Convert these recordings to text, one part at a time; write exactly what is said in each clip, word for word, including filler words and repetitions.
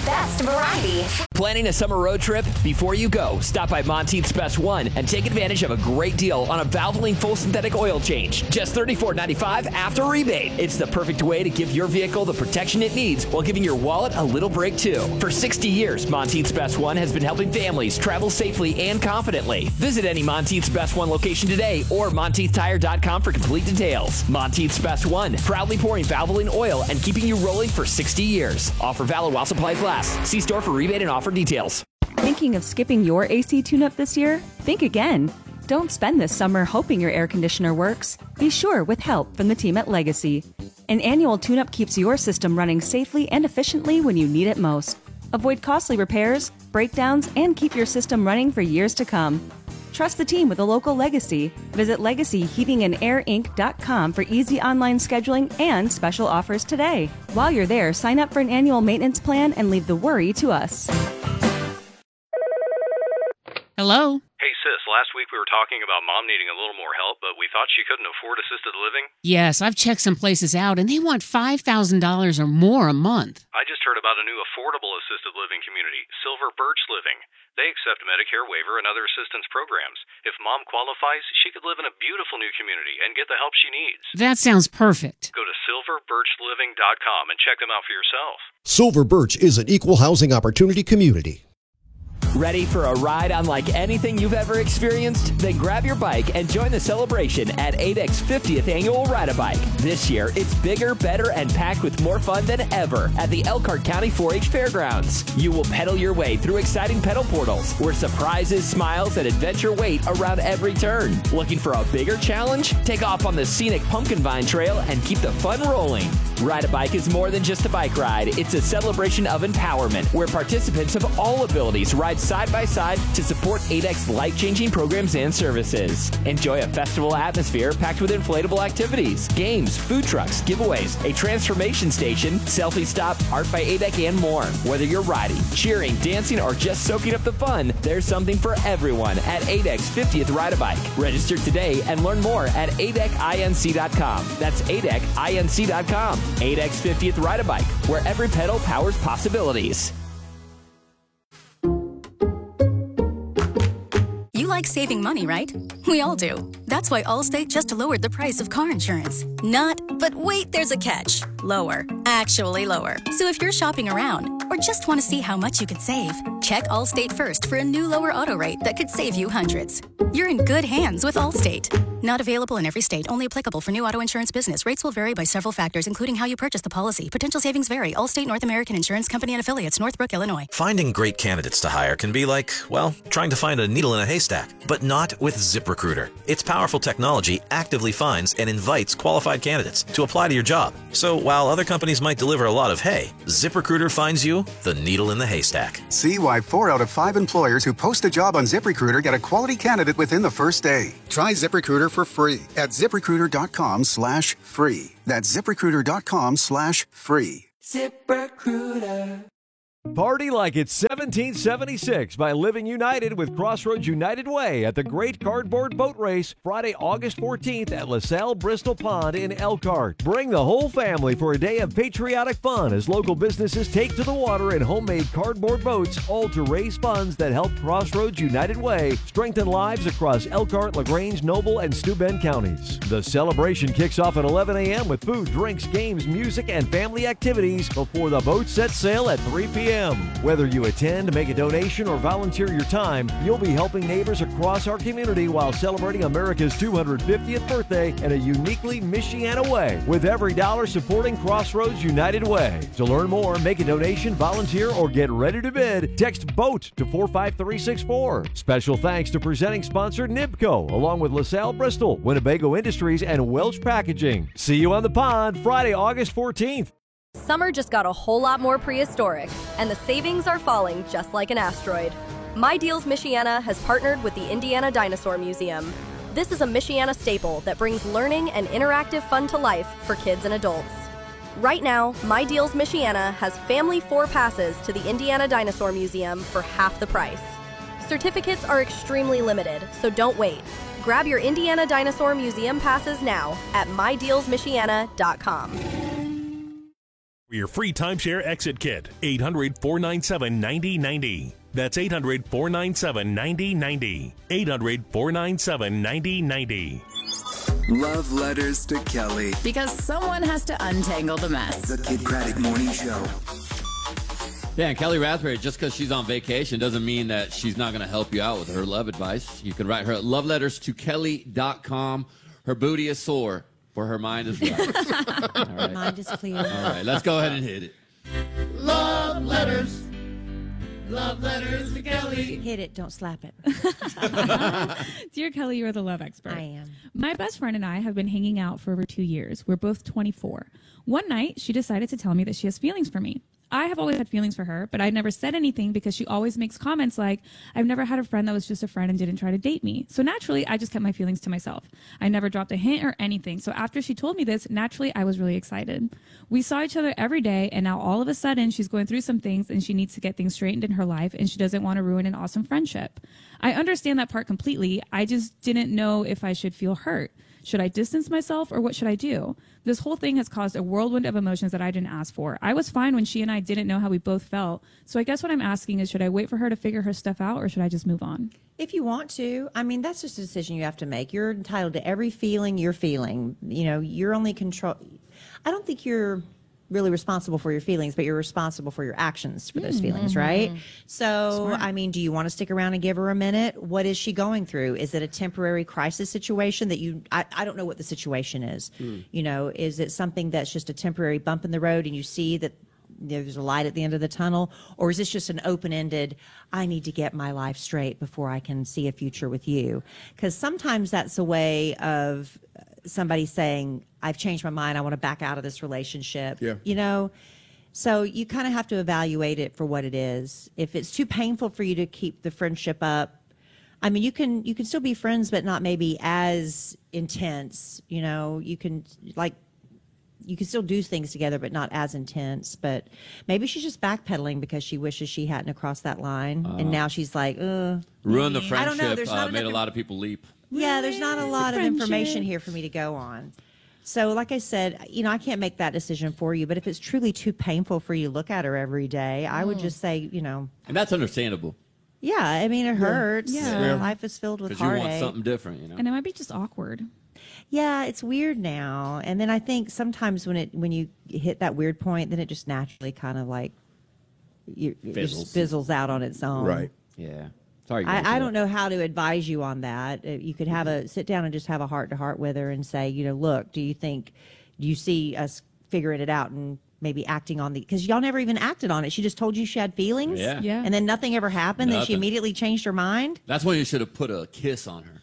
best variety. Planning a summer road trip? Before you go, stop by Monteith's Best One and take advantage of a great deal on a Valvoline full synthetic oil change. Just thirty-four ninety-five after rebate. It's the perfect way to give your vehicle the protection it needs while giving your wallet a little break too. For sixty years, Monteith's Best One has been helping families travel safely and confidently. Visit any Monteith's Best One location today or Monteith Tire dot com for complete details. Monteith's Best One, proudly pouring Valvoline oil and keeping you rolling for sixty years. Offer valid while supplies last. See store for rebate and offer details. Thinking of skipping your A C tune-up this year? Think again. Don't spend this summer hoping your air conditioner works. Be sure with help from the team at Legacy. An annual tune-up keeps your system running safely and efficiently when you need it most. Avoid costly repairs, breakdowns, and keep your system running for years to come. Trust the team with a local Legacy. Visit legacy heating and air inc dot com for easy online scheduling and special offers today. While you're there, sign up for an annual maintenance plan and leave the worry to us. Hello? Hey, sis, last week we were talking about Mom needing a little more help, but we thought she couldn't afford assisted living. Yes, I've checked some places out, and they want five thousand dollars or more a month. I just heard about a new affordable assisted living community, Silver Birch Living. They accept Medicare waiver and other assistance programs. If Mom qualifies, she could live in a beautiful new community and get the help she needs. That sounds perfect. Go to silver birch living dot com and check them out for yourself. Silver Birch is an equal housing opportunity community. Ready for a ride unlike anything you've ever experienced? Then grab your bike and join the celebration at A D E C's fiftieth Annual Ride-A-Bike. This year, it's bigger, better, and packed with more fun than ever at the Elkhart County four H Fairgrounds. You will pedal your way through exciting pedal portals where surprises, smiles, and adventure wait around every turn. Looking for a bigger challenge? Take off on the scenic Pumpkin Vine Trail and keep the fun rolling. Ride-A-Bike is more than just a bike ride. It's a celebration of empowerment where participants of all abilities ride side by side to support A D E C's life-changing programs and services. Enjoy a festival atmosphere packed with inflatable activities, games, food trucks, giveaways, a transformation station, selfie stop, art by A D E C, and more. Whether you're riding, cheering, dancing, or just soaking up the fun, there's something for everyone at A D E C's fiftieth Ride-A-Bike. Register today and learn more at A D E C inc dot com. That's A D E C inc dot com. A D E C's fiftieth Ride-A-Bike, where every pedal powers possibilities. You like saving money, right? We all do. That's why Allstate just lowered the price of car insurance. Not, but wait, there's a catch. Lower. Actually lower. So if you're shopping around or just want to see how much you could save, check Allstate first for a new lower auto rate that could save you hundreds. You're in good hands with Allstate. Not available in every state. Only applicable for new auto insurance business. Rates will vary by several factors, including how you purchase the policy. Potential savings vary. Allstate North American Insurance Company and Affiliates, Northbrook, Illinois. Finding great candidates to hire can be like, well, trying to find a needle in a haystack. But not with ZipRecruiter. Its powerful technology actively finds and invites qualified candidates to apply to your job. So while other companies might deliver a lot of hay, ZipRecruiter finds you the needle in the haystack. See why four out of five employers who post a job on ZipRecruiter get a quality candidate within the first day. Try ZipRecruiter for free at ZipRecruiter dot com slash free. That's ZipRecruiter dot com slash free. ZipRecruiter. Party like it's seventeen seventy-six by Living United with Crossroads United Way at the Great Cardboard Boat Race, Friday, August fourteenth at LaSalle Bristol Pond in Elkhart. Bring the whole family for a day of patriotic fun as local businesses take to the water in homemade cardboard boats, all to raise funds that help Crossroads United Way strengthen lives across Elkhart, LaGrange, Noble, and Steuben counties. The celebration kicks off at eleven a.m. with food, drinks, games, music, and family activities before the boat sets sail at three p.m. Whether you attend, make a donation, or volunteer your time, you'll be helping neighbors across our community while celebrating America's two hundred fiftieth birthday in a uniquely Michiana way, with every dollar supporting Crossroads United Way. To learn more, make a donation, volunteer, or get ready to bid, text BOAT to four five three six four. Special thanks to presenting sponsor Nibco, along with LaSalle Bristol, Winnebago Industries, and Welch Packaging. See you on the pond Friday, August fourteenth. Summer just got a whole lot more prehistoric, and the savings are falling just like an asteroid. My Deals Michiana has partnered with the Indiana Dinosaur Museum. This is a Michiana staple that brings learning and interactive fun to life for kids and adults. Right now, My Deals Michiana has family four passes to the Indiana Dinosaur Museum for half the price. Certificates are extremely limited, so don't wait. Grab your Indiana Dinosaur Museum passes now at my deals michiana dot com. For your free timeshare exit kit, eight hundred, four nine seven, nine zero nine zero. That's eight hundred, four nine seven, nine zero nine zero. eight hundred, four nine seven, nine zero nine zero. Love letters to Kelly. Because someone has to untangle the mess. The Kid Craddock Morning Show. Yeah, and Kelly Raspberry, just because she's on vacation doesn't mean that she's not going to help you out with her love advice. You can write her at love letters to kelly dot com. Her booty is sore, for her mind is right. All right. Mind is clear. All right, let's go ahead and hit it. Love letters. Love letters to Kelly. Hit it, don't slap it. Dear Kelly, you're the love expert. I am. My best friend and I have been hanging out for over two years. We're both twenty-four. One night, she decided to tell me that she has feelings for me. I have always had feelings for her, but I never said anything because she always makes comments like, I've never had a friend that was just a friend and didn't try to date me. So naturally, I just kept my feelings to myself. I never dropped a hint or anything. So after she told me this, naturally, I was really excited. We saw each other every day, and now all of a sudden, she's going through some things and she needs to get things straightened in her life, and she doesn't want to ruin an awesome friendship. I understand that part completely. I just didn't know if I should feel hurt. Should I distance myself, or what should I do? This whole thing has caused a whirlwind of emotions that I didn't ask for. I was fine when she and I didn't know how we both felt. So I guess what I'm asking is, should I wait for her to figure her stuff out, or should I just move on? If you want to, I mean, that's just a decision you have to make. You're entitled to every feeling you're feeling. You know, you're only control. I don't think you're really responsible for your feelings, but you're responsible for your actions for those mm-hmm. feelings, right? So, Smart. I mean, do you want to stick around and give her a minute? What is she going through? Is it a temporary crisis situation that you, I, I don't know what the situation is. Mm. You know, is it something that's just a temporary bump in the road and you see that you know, there's a light at the end of the tunnel? Or is this just an open-ended, I need to get my life straight before I can see a future with you? Because sometimes that's a way of somebody saying, I've changed my mind, I want to back out of this relationship. Yeah. You know, so you kind of have to evaluate it for what it is. If it's too painful for you to keep the friendship up, I mean, you can you can still be friends, but not maybe as intense. You know, you can like you can still do things together, but not as intense. But maybe she's just backpedaling because she wishes she hadn't crossed that line, uh, and now she's like, ugh. Ruin the friendship. I don't know. There's not uh, made a lot of people leap. Yeah, there's not a lot of Friendship. information here for me to go on. So like I said, you know, I can't make that decision for you, but if it's truly too painful for you to look at her every day, I would just say, you know. And that's understandable. Yeah, I mean, it hurts. Yeah. Yeah. Life is filled with Because you heartache. want something different, you know. And it might be just awkward. Yeah, it's weird now. And then I think sometimes when it when you hit that weird point, then it just naturally kind of like you, it just fizzles out on its own. Right. Yeah. Sorry, guys, I, I don't know how to advise you on that. Uh, You could have a sit down and just have a heart to heart with her and say, you know, look, do you think, do you see us figuring it out and maybe acting on the, because y'all never even acted on it. She just told you she had feelings. Yeah. Yeah. And then nothing ever happened. Then she Nothing. immediately changed her mind. That's when you should have put a kiss on her.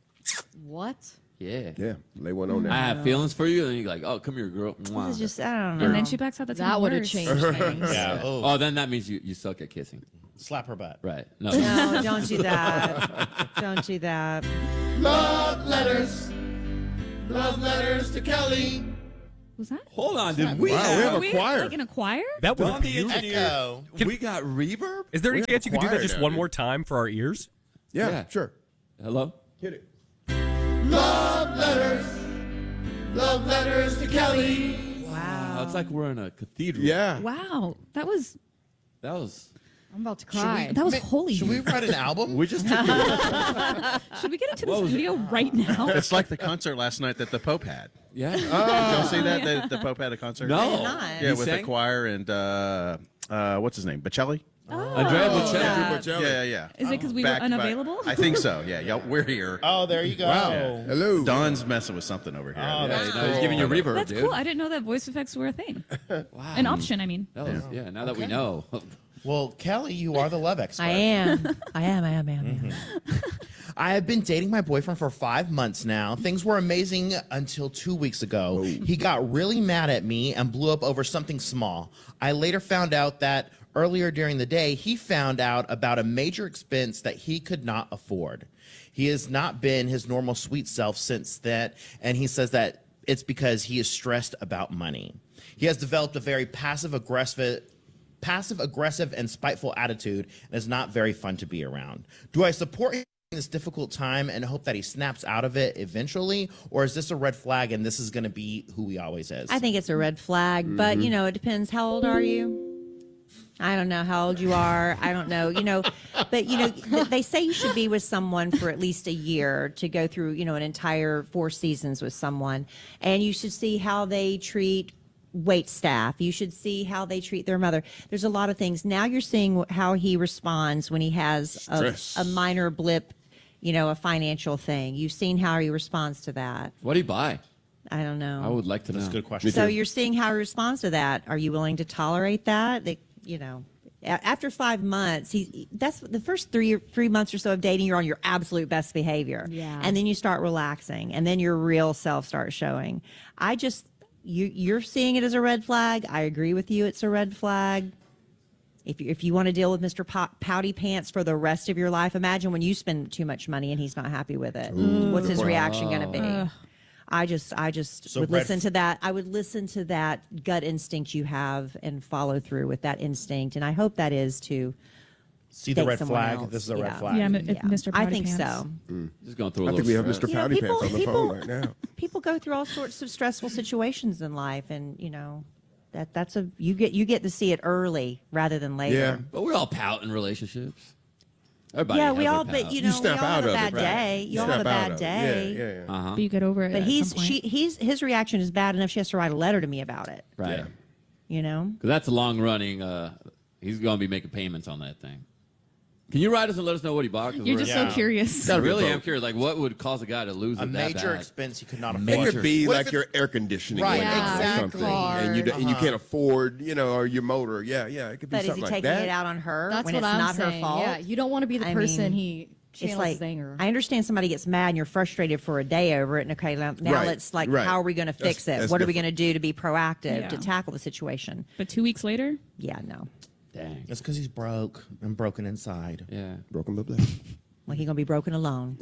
What? Yeah. Yeah, lay one on there. I have feelings for you, and you're like, oh, come here, girl. Mwah. This is just, I don't know. And then she backs out. That's That would would've have changed things. Yeah. Oh. Oh, then that means you, you suck at kissing. Slap her butt. Right. No. No, don't do that. Don't do that. Love letters. Love letters to Kelly. Was that? Hold on, did Wow, we we have have a We- choir. Like in a choir? That was From the beautiful. engineer. Echo. We got reverb? Is there any We have chance a you could do that choir just now, one dude. more time for our ears? Yeah, Yeah. sure. Hello? Hit it. Love letters. Love letters to Kelly. Wow. It's like we're in a cathedral. Yeah. Wow. That was That was... I'm about to cry. that was Ma- holy. Should we write an album? We just took it. Should we get into What the was studio right now? It's like the concert last night that the Pope had. Yeah. Did y'all see that? The, the Pope had a concert? No. did not. Yeah, He with sang? the choir and, uh, uh, what's his name? Bocelli? Andrea Bocelli. yeah. Bocelli. Yeah, yeah, yeah. Is it because we Back- were back- unavailable? I think so, yeah. Y'all, we're here. Oh, there you go. Wow. Hello. Don's messing with something over here. Oh, Yeah, that's no, he's giving you reverb, That's dude. cool. I didn't know that voice effects were a thing. Wow. An option, I mean. That was, yeah, now that we know. Well, Kelly, you are the love expert. I am. I am. I am. I am. I am. I have been dating my boyfriend for five months now. Things were amazing until two weeks ago. He got really mad at me and blew up over something small. I later found out that earlier during the day, he found out about a major expense that he could not afford. He has not been his normal sweet self since that, and he says that it's because he is stressed about money. He has developed a very passive-aggressive passive aggressive and spiteful attitude and is not very fun to be around. Do I support him this difficult time and hope that he snaps out of it eventually, or is this a red flag and this is going to be who he always is? I think it's a red flag, mm-hmm. but you know, it depends. How old are you? I don't know how old you are. I don't know, you know, but you know, they say you should be with someone for at least a year to go through, you know, an entire four seasons with someone, and you should see how they treat wait staff. You should see how they treat their mother. There's a lot of things. Now you're seeing how he responds when he has a, a minor blip, you know, a financial thing. You've seen how he responds to that. What do you buy? I don't know. I would like to know. That's a good question. So you're seeing how he responds to that. Are you willing to tolerate that? They, you know, after five months, he that's the first three three months or so of dating. You're on your absolute best behavior, yeah, and then you start relaxing, and then your real self starts showing. I just you you're seeing it as a red flag. I agree with you. It's a red flag. If you, if you want to deal with Mister Pouty Pants for the rest of your life, imagine when you spend too much money and he's not happy with it. Ooh. What's his reaction going to be? Uh. I just, I just So would red listen f- to that. I would listen to that gut instinct you have and follow through with that instinct. And I hope that is to See the date red someone flag? else. This is a yeah. red flag. Yeah, if Mister I Pouty think Pants. so. Mm. Just going through a I little think we have stress. Mister You know, Pouty people- Pants on the people- phone right now. People go through all sorts of stressful situations in life, and you know that that's a you get you get to see it early rather than later. Yeah. But we all pout in relationships. Everybody yeah, has we their all, pout. but you know, You snap we all out have a of bad it. day. Right. You all Snap have a out bad of it. day. Yeah, yeah, yeah. Uh-huh. But you get over it. But at he's some point. she he's his reaction is bad enough. She has to write a letter to me about it. Right. Yeah. You know. Because that's a long running. Uh, he's going to be making payments on that thing. Can you write us and let us know what he bought? 'Cause You're we're- just Yeah. so curious. I Gotta be really both. am curious. Like, what would cause a guy to lose A it that major bad? expense he could not It afford. could be What like if your air conditioning Right, going Yeah, on or exactly. something, and you d- and you Uh-huh. can't afford, you know, or your motor. Yeah, yeah, it could be But is he something like taking that. it out on her That's when what it's I'm not saying. her fault? Yeah, you don't want to be the I person mean, he It's channels like his anger. I understand somebody gets mad and you're frustrated for a day over it, and okay, now, now Right, let's like, right. how are we going to fix That's- it? that's What are we different. going to do to be proactive Yeah. to tackle the situation? But two weeks later, Yeah, no. Dang. That's because he's broke and broken inside. Yeah. Broken but blessed. Well, he's going to be broken alone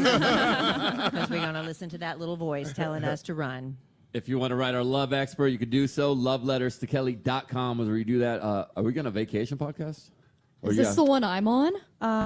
because we're going to listen to that little voice telling us to run. If you want to write our love expert, you can do so. love letters to kelly dot com is where you do that. Uh, are we going to vacation podcast? Or Is you this got- the one I'm on?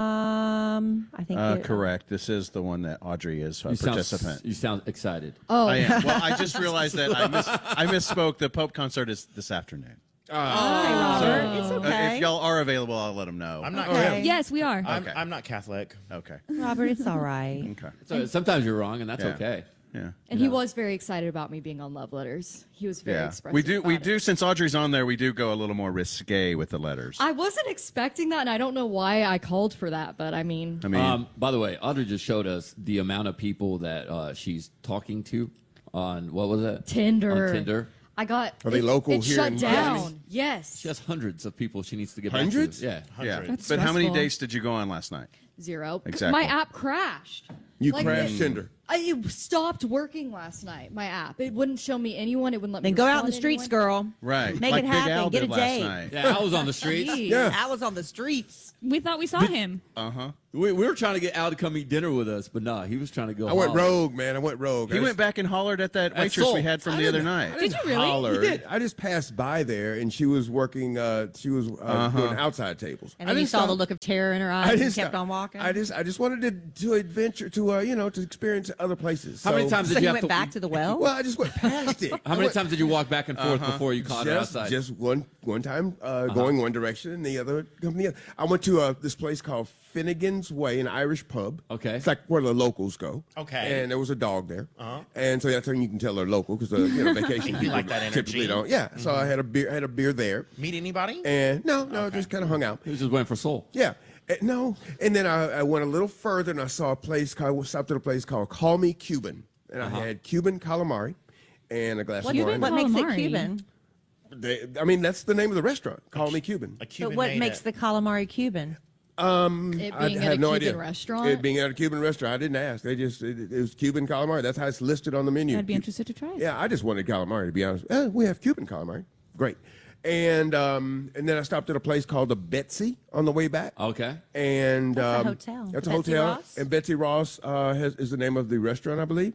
Um, I think Uh, it- correct. This is the one that Audrey is a you sound, participant. you sound excited. Oh, I am. Well, I just realized that I, miss, I misspoke. The Pope concert is this afternoon. Okay, Robert, it's Uh, okay. if y'all are available, I'll let them know. I'm not. Okay. yes, we are. I'm, Okay. I'm not Catholic. Okay. Robert, it's all right. Okay. So sometimes you're wrong, and that's Yeah. okay. Yeah. and he was very excited about me being on Love Letters. He was very Yeah. expressive. We do. We about do. it. Since Audrey's on there, we do go a little more risque with the letters. I wasn't expecting that, and I don't know why I called for that, but I mean, I mean, Um, by the way, Audrey just showed us the amount of people that uh, she's talking to on, what was it? Tinder. On Tinder. I got. Are they it, local it here shut in down. Miami? Yes. She has hundreds of people she needs to get Hundreds? back to. Yeah. yeah. That's But how many stressful. dates did you go on last night? Zero. Exactly. My app crashed. You Like, crashed it- Tinder. I, it stopped working last night. My app. It wouldn't show me anyone. It wouldn't let Then me. go out in respond the to streets, anyone. girl. Right. Make like it Big happen. Al Get did a last date. night. Yeah, I was on the streets. Jeez. Yeah. I was on the streets. We thought we saw him. Uh huh. We, we were trying to get Al to come eat dinner with us, but nah, he was trying to go. I went holler. rogue, man. I went rogue. He I went just- back and hollered at that At waitress Soul. we had from I the other didn't- night. I didn't you really? holler. You did. I just passed by there, and she was working. Uh, she was uh, Uh-huh. doing outside tables. And I then you didn't saw the stop. look of terror in her I eyes and didn't kept stop. on walking. I just, I just wanted to, to adventure, to uh, you know, to experience other places. How many So- times so did you you have went to? back to the well? Well, I just went past it. How many times did you walk back and forth Uh-huh. before you caught her Just, outside? just one, one time uh, going one direction and the other coming the other. I went to uh, this place called Finnegan's Way, an Irish pub. Okay. It's like where the locals go. Okay. And there was a dog there. Uh-huh. And so that's how you can tell they're local because the you know, vacation You people like that typically energy. don't. Yeah. So I had a beer, I had a beer there. Meet anybody? And no, no, just kind of hung out. He was just waiting for Soul. Yeah. Uh, no. And then I, I went a little further and I saw a place called, stopped at a place called Call Me Cuban. And Uh-huh. I had Cuban calamari and a glass What, of wine. what makes it Calamari. Cuban? They, I mean, that's the name of the restaurant. Call Me Cuban. A Cuban But what made makes it. the calamari Cuban? Um, It I being at have a no Cuban idea. restaurant? It being at a Cuban restaurant. I didn't ask. They just it, it was Cuban calamari. That's how it's listed on the menu. I'd be interested to try it. Yeah, I just wanted calamari to be honest. Eh, we have Cuban calamari. Great. And um, and then I stopped at a place called the Betsy on the way back. Okay. And That's a um, hotel. That's a Betsy hotel. Ross? And Betsy Ross uh, has, is the name of the restaurant, I believe.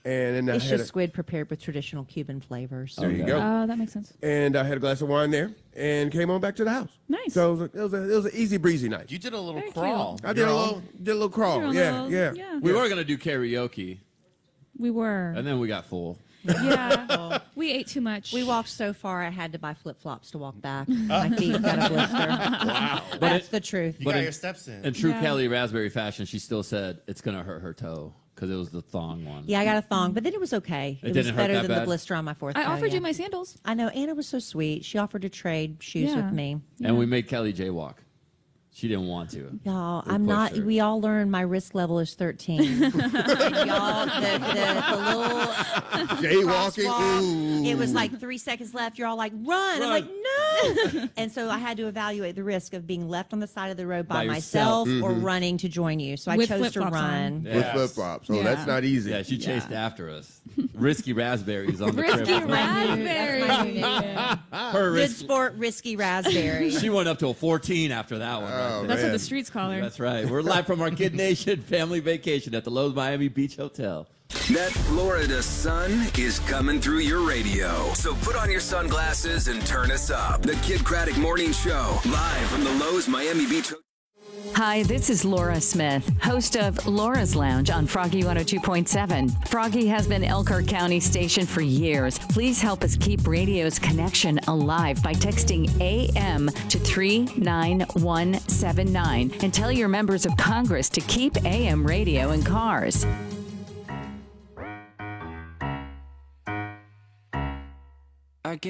And then I It's had just a, squid prepared with traditional Cuban flavors. There you go. Oh, that makes sense. and I had a glass of wine there and came on back to the house. Nice. So it was a, it was, a, it was an easy breezy night. You did a little Very crawl. cute. I did a You're little, on- did a little crawl. You're a Yeah, little- yeah, yeah. We were gonna do karaoke, We were. and then we got full. Yeah. We ate too much. We walked so far, I had to buy flip flops to walk back. My feet got a blister. Wow. That's the truth. You But got in- your steps in. In true Yeah. Kelly Raspberry fashion, she still said it's gonna hurt her toe because it was the thong one. Yeah, I got a thong, but then it was okay. It It, was didn't hurt better that than bad? the blister on my fourth I toe, offered yeah. you my sandals. I know. Anna was so sweet. She offered to trade shoes Yeah. with me. And we made Kelly jaywalk. She didn't want to. Y'all, We I'm pushed not. her. We all learned my risk level is thirteen. And y'all, the, the, the little Jaywalking. crosswalk, Ooh. it was like three seconds left. You're all like, run. I'm like, no. And so I had to evaluate the risk of being left on the side of the road by, By yourself. myself or Mhm. running to join you. So I With chose to flip-flops on. run. With Yes. flip flops. So Yeah. that's not easy. Yeah, she chased after us. Risky raspberries on the Risky trip. raspberry. That's my new name. Her Good risk- sport, risky raspberry. She went up to a fourteen after that one. right Oh, there. That's what man. the streets call her. That's right. We're live from our Kid Nation family vacation at the Lowe's Miami Beach Hotel. That Florida sun is coming through your radio. So put on your sunglasses and turn us up. The Kid Craddock Morning Show, live from the Lowe's Miami Beach Hotel. Hi, this is Laura Smith, host of Laura's Lounge on Froggy one oh two point seven. Froggy has been Elkhart County station for years. Please help us keep radio's connection alive by texting A M to three nine one seven nine and tell your members of Congress to keep A M radio in cars.